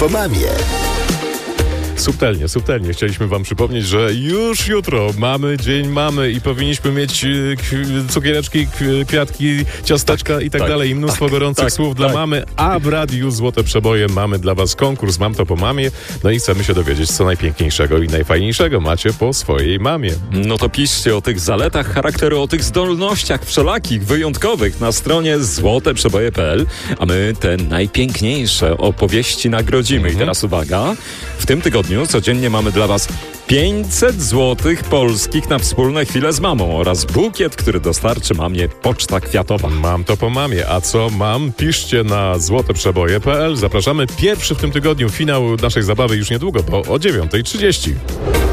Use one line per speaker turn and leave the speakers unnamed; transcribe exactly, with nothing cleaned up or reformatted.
po mamie.
Subtelnie, subtelnie chcieliśmy wam przypomnieć, że już jutro mamy Dzień Mamy i powinniśmy mieć y, k- cukiereczki, k- kwiatki, ciasteczka
Tak,
i tak,
tak,
dalej. I mnóstwo
tak,
gorących
tak,
słów dla
tak.
mamy, a w Radiu Złote Przeboje mamy dla was konkurs Mam to po mamie. No i chcemy się dowiedzieć, co najpiękniejszego i najfajniejszego macie po swojej mamie.
No to piszcie o tych zaletach charakteru, o tych zdolnościach wszelakich, wyjątkowych na stronie złote przeboje kropka p l, a my te najpiękniejsze opowieści nagrodzimy.
Mhm.
I teraz uwaga, w tym tygodniu codziennie mamy dla was pięćset złotych polskich na wspólne chwile z mamą oraz bukiet, który dostarczy mamie Poczta Kwiatowa.
Mam to po mamie. A co mam? Piszcie na złote przeboje kropka p l. Zapraszamy pierwszy w tym tygodniu. Finał naszej zabawy już niedługo, bo o dziewiąta trzydzieści.